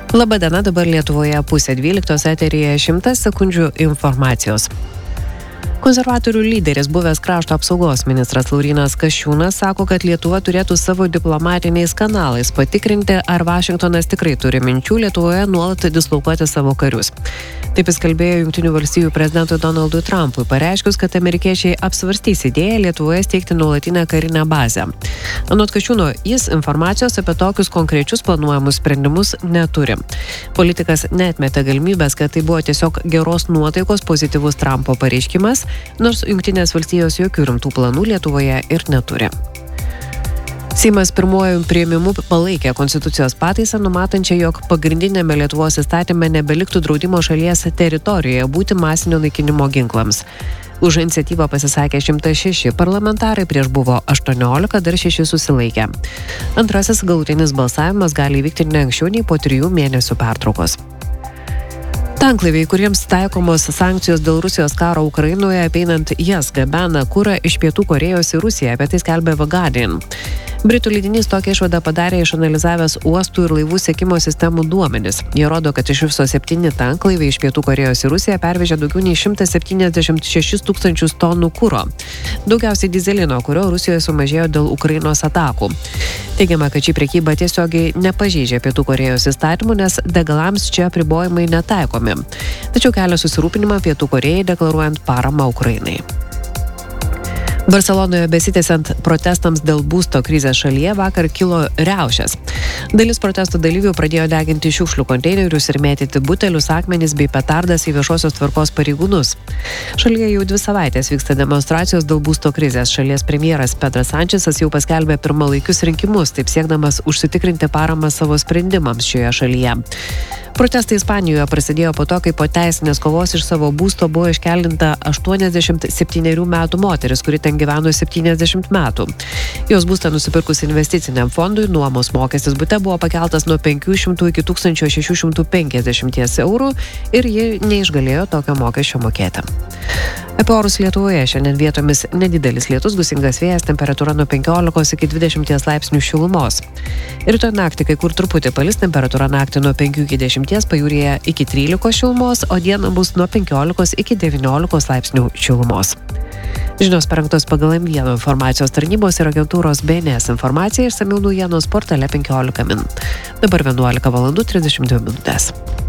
Labadiena, dabar Lietuvoje 11:30 eteryje 100 sekundžių informacijos. Konservatorių lyderis, buvęs krašto apsaugos ministras Laurynas Kasčiūnas, sako, kad Lietuva turėtų savo diplomatiniais kanalais patikrinti, ar Vašingtonas tikrai turi minčių Lietuvoje nuolat dislokuoti savo karius. Taip jis kalbėjo Jungtinių valstijų prezidentui Donaldui Trumpui, pareiškus, kad amerikiečiai apsvarstys idėją Lietuvoje steigti nuolatinę karinę bazę. Anot Kasčiūno, jis informacijos apie tokius konkrečius planuojamus sprendimus neturi. Politikas neatmetė galimybės, kad tai buvo tiesiog geros nuotaikos pozityvus Trumpo pareiškimas, nors Jungtinės valstijos jokių rimtų planų Lietuvoje ir neturi. Seimas pirmuoju priėmimu palaikė konstitucijos pataisą, numatančią, jog pagrindinėme Lietuvos įstatyme nebeliktų draudimo šalies teritorijoje būti masinio naikinimo ginklams. Už iniciatyvą pasisakė 106 parlamentarai, prieš buvo 18, dar 6 susilaikė. Antrasis galutinis balsavimas gali įvykti ne anksčiau nei po 3 mėnesių pertraukos. Tanklaiviai, kuriems taikomos sankcijos dėl Rusijos karo Ukrainoje, apeinant jas gabena kurą iš Pietų Korėjos į Rusiją, apie tai skelbė The Guardian. Britų leidinys tokią išvadą padarė išanalizavęs uostų ir laivų sekimo sistemų duomenis. Jie rodo, kad iš viso 7 tanklaiviai iš Pietų Korėjos į Rusiją pervežė daugiau nei 176 tūkstančius tonų kuro. Daugiausiai dyzelino, kurio Rusijoje sumažėjo dėl Ukrainos atakų. Teigiama, kad ši prekyba tiesiogiai nepažeidžia Pietų Korėjos įstatymų, nes degalams čia apribojimai netaikomi. Tačiau kelia susirūpinimą Pietų Korėjai deklaruojant paramą Ukrainai. Barselonoje besitęsiant protestams dėl būsto krizės šalyje vakar kilo riaušės. Dalis protesto dalyvių pradėjo deginti šiukšlių konteinerius ir mėtyti butelius, akmenis bei petardas į viešosios tvarkos pareigūnus. Šalyje jau 2 savaitės vyksta demonstracijos dėl būsto krizės. Šalies premjeras Pedras Sančesas jau paskelbė pirmalaikius rinkimus, taip siekdamas užsitikrinti paramą savo sprendimams šioje šalyje. Protestai Ispanijoje prasidėjo po to, kai po teisinės kovos iš savo būsto buvo iškeldinta 87 metų moteris, kuri ten gyveno 70 metų. Jos būstą nusipirkus investiciniam fondui, nuomos mokestis bute buvo pakeltas nuo 500 iki 1650 eurų ir ji neišgalėjo tokio mokesčio mokėti. Apie orus Lietuvoje šiandien vietomis nedidelis lietus, gūsingas vėjas, temperatūra nuo 15 iki 20 laipsnių šilumos. Rytoj naktį kai kur truputį palis, temperatūra naktį nuo 5 iki 10, pajūryje iki 13 šilumos, o dieną bus nuo 15 iki 19 laipsnių šilumos. Žinios parengtos pagal M1 informacijos tarnybos ir agentūros BNS informaciją, išsamiau naujienos portale 15 min. Dabar 11:32 min.